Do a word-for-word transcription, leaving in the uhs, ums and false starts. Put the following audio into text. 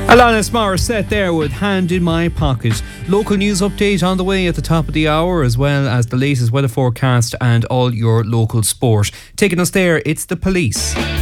Alanis Morissette there with Hand in My Pocket. Local news update on the way at the top of the hour, as well as the latest weather forecast and all your local sport. Taking us there, it's the police.